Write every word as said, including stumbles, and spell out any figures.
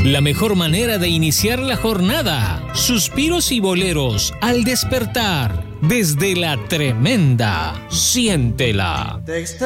La mejor manera de iniciar la jornada. Suspiros y boleros al despertar. Desde la tremenda. Siéntela.